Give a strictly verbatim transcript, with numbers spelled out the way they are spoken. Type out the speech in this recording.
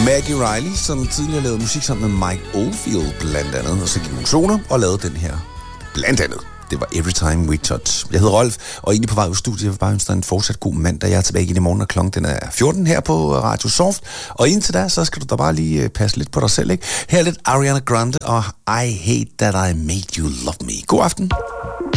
Maggie Riley, som tidligere lavede musik sammen med Mike Oldfield blandt andet, og så gik hun solo og lavede den her blandt andet. Det var Every Time We Touch. Jeg hedder Rolf, og egentlig på vej ud af studiet. Jeg vil bare ønske dig en fortsat god mandag. Jeg er tilbage igen i morgen, og klokken den er fjorten her på Radio Soft. Og indtil da, så skal du da bare lige passe lidt på dig selv, ikke? Her er lidt Ariana Grande og I Hate That I Made You Love Me. God aften.